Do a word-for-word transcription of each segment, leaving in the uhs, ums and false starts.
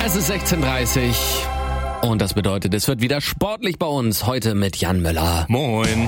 Es ist sechzehn Uhr dreißig und das bedeutet, es wird wieder sportlich bei uns. Heute mit Jan Möller. Moin.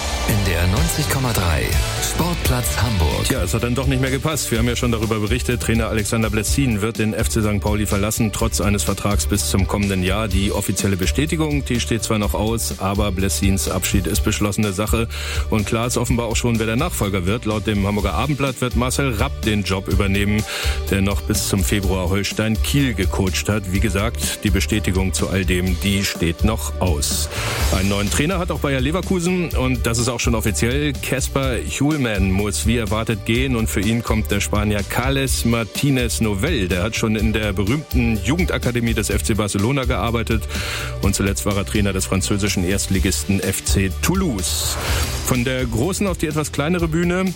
In der neunzig Komma drei Sportplatz Hamburg. Tja, es hat dann doch nicht mehr gepasst. Wir haben ja schon darüber berichtet. Trainer Alexander Blessin wird den F C Sankt Pauli verlassen, trotz eines Vertrags bis zum kommenden Jahr. Die offizielle Bestätigung, die steht zwar noch aus, aber Blessins Abschied ist beschlossene Sache. Und klar ist offenbar auch schon, wer der Nachfolger wird. Laut dem Hamburger Abendblatt wird Marcel Rapp den Job übernehmen, der noch bis zum Februar Holstein Kiel gecoacht hat. Wie gesagt, die Bestätigung zu all dem, die steht noch aus. Einen neuen Trainer hat auch Bayer Leverkusen und das ist auch schon offiziell. Casper Hjulman muss wie erwartet gehen und für ihn kommt der Spanier Carles Martínez Novell. Der hat schon in der berühmten Jugendakademie des F C Barcelona gearbeitet und zuletzt war er Trainer des französischen Erstligisten F C Toulouse. Von der großen auf die etwas kleinere Bühne.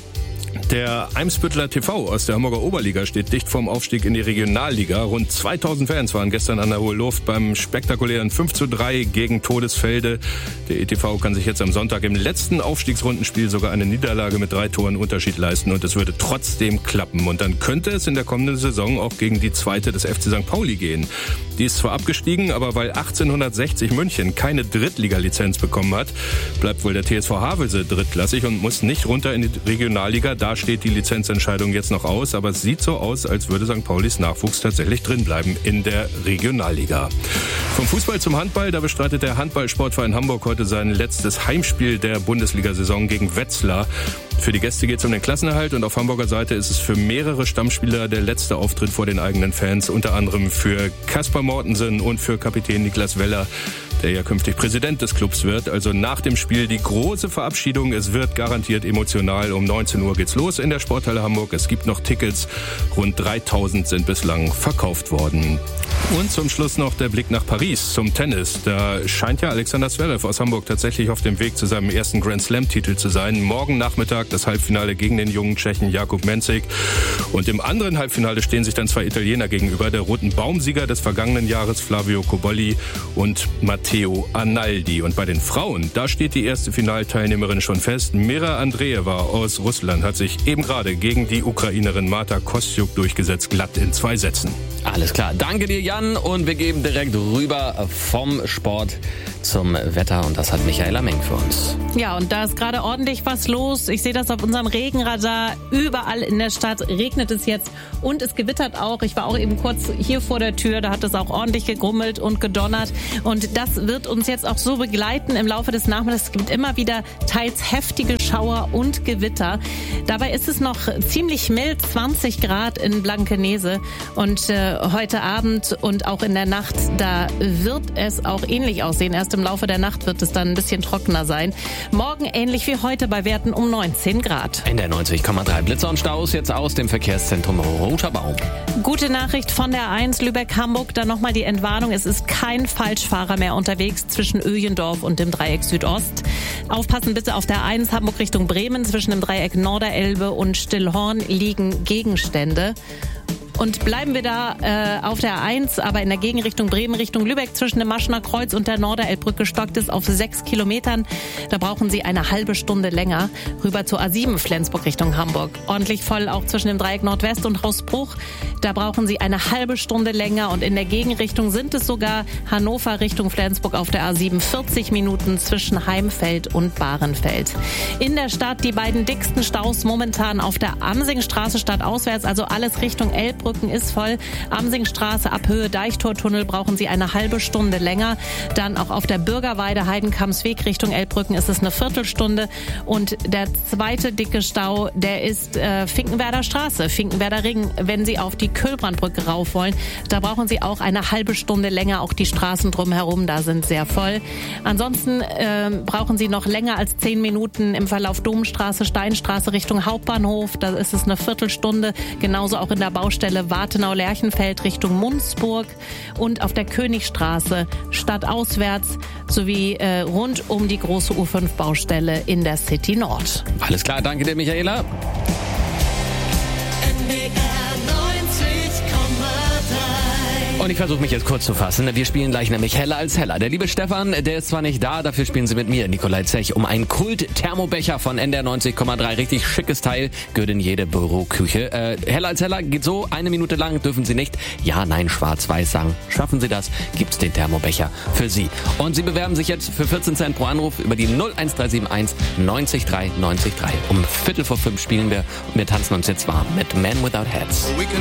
Der Eimsbüttler T V aus der Hamburger Oberliga steht dicht vorm Aufstieg in die Regionalliga. Rund zweitausend Fans waren gestern an der Hohe Luft beim spektakulären fünf zu drei gegen Todesfelde. Der E T V kann sich jetzt am Sonntag im letzten Aufstiegsrundenspiel sogar eine Niederlage mit drei Toren Unterschied leisten und es würde trotzdem klappen. Und dann könnte es in der kommenden Saison auch gegen die zweite des F C Sankt Pauli gehen. Die ist zwar abgestiegen, aber weil achtzehnhundertsechzig München keine Drittliga-Lizenz bekommen hat, bleibt wohl der T S V Havelse drittklassig und muss nicht runter in die Regionalliga. Da steht die Lizenzentscheidung jetzt noch aus, aber es sieht so aus, als würde Sankt Paulis Nachwuchs tatsächlich drin bleiben in der Regionalliga. Vom Fußball zum Handball, da bestreitet der Handballsportverein Hamburg heute sein letztes Heimspiel der Bundesliga-Saison gegen Wetzlar. Für die Gäste geht es um den Klassenerhalt und auf Hamburger Seite ist es für mehrere Stammspieler der letzte Auftritt vor den eigenen Fans, unter anderem für Kaspar Mortensen und für Kapitän Niklas Weller, der ja künftig Präsident des Clubs wird. Also nach dem Spiel die große Verabschiedung. Es wird garantiert emotional. Um neunzehn Uhr geht's los in der Sporthalle Hamburg. Es gibt noch Tickets. Rund dreitausend sind bislang verkauft worden. Und zum Schluss noch der Blick nach Paris zum Tennis. Da scheint ja Alexander Zverev aus Hamburg tatsächlich auf dem Weg zu seinem ersten Grand Slam-Titel zu sein. Morgen Nachmittag das Halbfinale gegen den jungen Tschechen Jakub Mensik. Und im anderen Halbfinale stehen sich dann zwei Italiener gegenüber. Der Roten Baumsieger des vergangenen Jahres Flavio Cobolli und Matteo Arnaldi. Und bei den Frauen, da steht die erste Finalteilnehmerin schon fest. Mira Andreeva aus Russland hat sich eben gerade gegen die Ukrainerin Marta Kostyuk durchgesetzt, glatt in zwei Sätzen. Alles klar, danke dir Jan und wir geben direkt rüber vom Sport zum Wetter und das hat Michaela Meng für uns. Ja, und da ist gerade ordentlich was los. Ich sehe das auf unserem Regenradar. Überall in der Stadt regnet es jetzt und es gewittert auch. Ich war auch eben kurz hier vor der Tür, da hat es auch ordentlich gegrummelt und gedonnert und das wird uns jetzt auch so begleiten im Laufe des Nachmittags. Es gibt immer wieder teils heftige Schauer und Gewitter. Dabei ist es noch ziemlich mild, zwanzig Grad in Blankenese und äh, heute Abend und auch in der Nacht, da wird es auch ähnlich aussehen. Erst im Laufe der Nacht wird es dann ein bisschen trockener sein. Morgen ähnlich wie heute bei Werten um neunzehn Grad. In der neunzig Komma drei Blitzer und Staus jetzt aus dem Verkehrszentrum Roter Baum. Gute Nachricht von der eins Lübeck-Hamburg. Dann nochmal die Entwarnung. Es ist kein Falschfahrer mehr unterwegs zwischen Öjendorf und dem Dreieck Südost. Aufpassen bitte auf der eins Hamburg Richtung Bremen. Zwischen dem Dreieck Norderelbe und Stillhorn liegen Gegenstände. Und bleiben wir da äh, auf der eins, aber in der Gegenrichtung Bremen Richtung Lübeck zwischen dem Maschener Kreuz und der Norderelbbrücke stockt es auf sechs Kilometern. Da brauchen Sie eine halbe Stunde länger. Rüber zur A sieben Flensburg Richtung Hamburg. Ordentlich voll auch zwischen dem Dreieck Nordwest und Hausbruch. Da brauchen Sie eine halbe Stunde länger und in der Gegenrichtung sind es sogar Hannover Richtung Flensburg auf der A sieben vierzig Minuten zwischen Heimfeld und Bahrenfeld. In der Stadt die beiden dicksten Staus momentan auf der Amsingstraße stadtauswärts, also alles Richtung Elbbrücke. Ist voll. Amsingstraße ab Höhe Deichtortunnel brauchen Sie eine halbe Stunde länger. Dann auch auf der Bürgerweide Heidenkampsweg Richtung Elbbrücken ist es eine Viertelstunde. Und der zweite dicke Stau, der ist äh, Finkenwerder Straße, Finkenwerder Ring. Wenn Sie auf die Kühlbrandbrücke rauf wollen, da brauchen Sie auch eine halbe Stunde länger. Auch die Straßen drumherum, da sind sehr voll. Ansonsten äh, brauchen Sie noch länger als zehn Minuten im Verlauf Domstraße, Steinstraße Richtung Hauptbahnhof. Da ist es eine Viertelstunde. Genauso auch in der Baustelle Wartenau-Lerchenfeld Richtung Munzburg und auf der Königstraße stadtauswärts sowie äh, rund um die große U fünf Baustelle in der City Nord. Alles klar, danke dir Michaela. Und ich versuche mich jetzt kurz zu fassen. Wir spielen gleich nämlich Heller als Heller. Der liebe Stefan, der ist zwar nicht da, dafür spielen sie mit mir, Nikolai Zech, um einen Kult-Thermobecher von N D R neunzig Komma drei. Richtig schickes Teil, gehört in jede Büroküche. Äh, Heller als Heller geht so, eine Minute lang dürfen Sie nicht Ja, Nein, Schwarz-Weiß sagen. Schaffen Sie das, gibt's den Thermobecher für Sie. Und Sie bewerben sich jetzt für vierzehn Cent pro Anruf über die null eins drei sieben eins neunzig drei neunzig drei. Um Viertel vor fünf spielen wir und wir tanzen uns jetzt warm mit Man Without Hats.